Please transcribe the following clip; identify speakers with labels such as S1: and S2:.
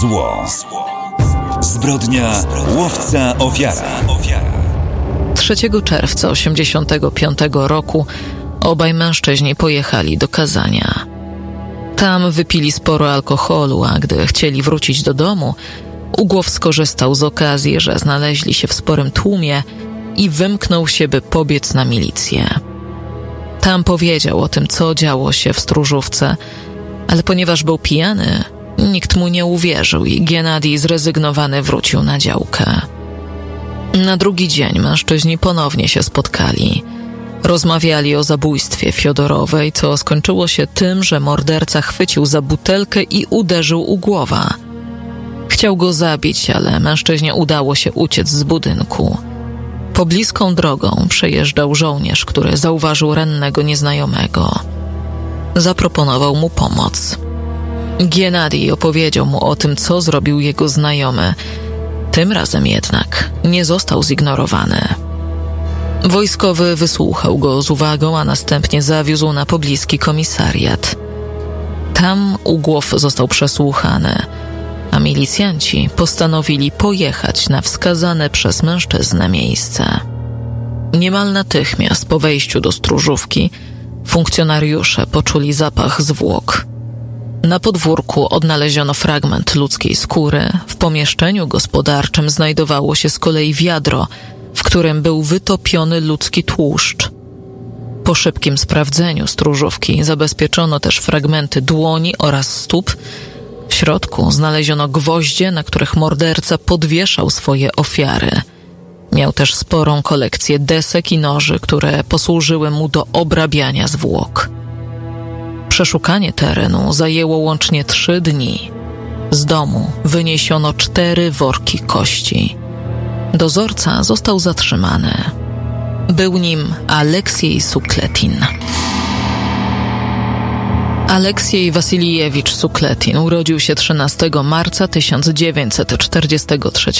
S1: Zło. Zbrodnia łowca ofiara.
S2: 3 czerwca 1985 roku obaj mężczyźni pojechali do Kazania. Tam wypili sporo alkoholu, a gdy chcieli wrócić do domu, Ugłow skorzystał z okazji, że znaleźli się w sporym tłumie i wymknął się, by pobiec na milicję. Tam powiedział o tym, co działo się w Stróżówce, ale ponieważ był pijany, nikt mu nie uwierzył i Giennadij zrezygnowany wrócił na działkę. Na drugi dzień mężczyźni ponownie się spotkali. Rozmawiali o zabójstwie Fiodorowej, co skończyło się tym, że morderca chwycił za butelkę i uderzył Ugłowa. Chciał go zabić, ale mężczyźnie udało się uciec z budynku. Pobliską drogą przejeżdżał żołnierz, który zauważył rannego nieznajomego. Zaproponował mu pomoc. Giennadij opowiedział mu o tym, co zrobił jego znajomy. Tym razem jednak nie został zignorowany. Wojskowy wysłuchał go z uwagą, a następnie zawiózł na pobliski komisariat. Tam Ugłow został przesłuchany, a milicjanci postanowili pojechać na wskazane przez mężczyznę miejsce. Niemal natychmiast po wejściu do Stróżówki funkcjonariusze poczuli zapach zwłok. Na podwórku odnaleziono fragment ludzkiej skóry, w pomieszczeniu gospodarczym znajdowało się z kolei wiadro, w którym był wytopiony ludzki tłuszcz. Po szybkim sprawdzeniu Stróżówki zabezpieczono też fragmenty dłoni oraz stóp. W środku znaleziono gwoździe, na których morderca podwieszał swoje ofiary. Miał też sporą kolekcję desek i noży, które posłużyły mu do obrabiania zwłok. Przeszukanie terenu zajęło łącznie 3 dni. Z domu wyniesiono 4 worki kości. Dozorca został zatrzymany. Był nim Aleksiej Sukletin. Aleksiej Wasilijewicz Sukletin urodził się 13 marca 1943